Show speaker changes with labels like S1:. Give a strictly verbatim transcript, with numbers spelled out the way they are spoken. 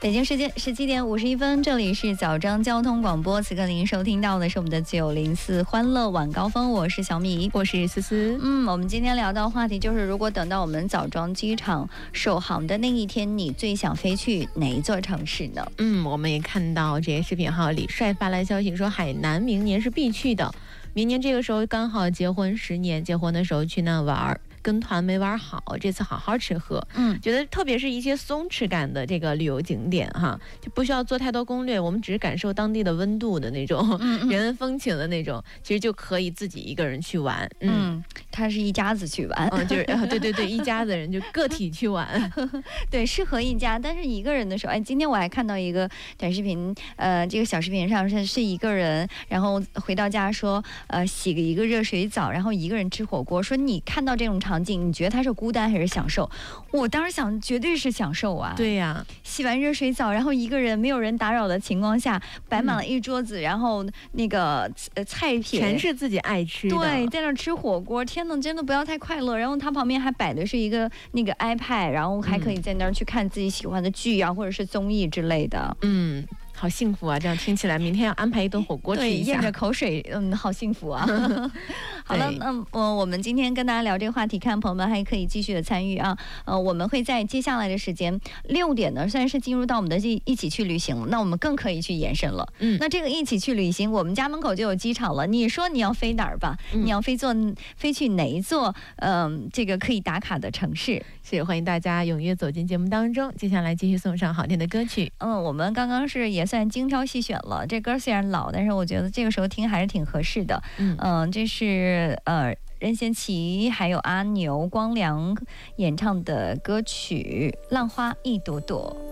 S1: 北京时间十七点五十一分，这里是早章交通广播。此刻您收听到的是我们的九零四欢乐晚高峰，我是小米，
S2: 我是思思。
S1: 嗯，我们今天聊到话题就是，如果等到我们枣庄机场首航的那一天，你最想飞去哪一座城市呢？
S2: 嗯，我们也看到这些视频号李帅发来消息说，海南明年是必去的。明年这个时候刚好结婚十年，结婚的时候去那玩，跟团没玩好，这次好好吃喝。嗯，觉得特别是一些松弛感的这个旅游景点哈，就不需要做太多攻略，我们只是感受当地的温度的那种嗯嗯人文风情的那种，其实就可以自己一个人去玩。嗯，
S1: 嗯他是一家子去玩，
S2: 嗯，就是、呃、对对对，一家子人就个体去玩，
S1: 对，适合一家。但是一个人的时候，哎，今天我还看到一个短视频，呃，这个小视频上是是一个人，然后回到家说，呃，洗个一个热水澡，然后一个人吃火锅。说你看到这种场景，你觉得他是孤单还是享受？我当时想，绝对是享受啊。
S2: 对呀、啊，
S1: 洗完热水澡，然后一个人没有人打扰的情况下，摆满了一桌子，嗯、然后那个呃菜品
S2: 全是自己爱吃的。
S1: 对，在那吃火锅，天哪，真的不要太快乐。然后他旁边还摆的是一个那个 iPad， 然后还可以在那儿去看自己喜欢的剧啊，或者是综艺之类的。
S2: 嗯。好幸福啊！这样听起来，明天要安排一顿火锅吃一下，
S1: 对，咽着口水，嗯，好幸福啊！好了，那呃，我们今天跟大家聊这个话题，看朋友们还可以继续的参与啊。呃，我们会在接下来的时间六点呢，虽然是进入到我们的一一起去旅行，那我们更可以去延伸了。嗯，那这个一起去旅行，我们家门口就有机场了。你说你要飞哪儿吧？嗯、你要飞坐飞去哪一座？嗯、呃，这个可以打卡的城市？
S2: 是欢迎大家踊跃走进节目当中。接下来继续送上好听的歌曲。
S1: 嗯，我们刚刚是也算精挑细选了，这歌虽然老，但是我觉得这个时候听还是挺合适的。嗯，呃、这是呃任贤齐还有阿牛、光良演唱的歌曲《浪花一朵朵》。